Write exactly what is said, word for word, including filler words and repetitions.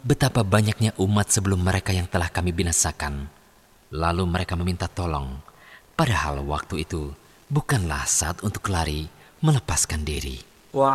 betapa banyaknya umat sebelum mereka yang telah kami binasakan. Lalu mereka meminta tolong, padahal waktu itu bukanlah saat untuk lari melepaskan diri.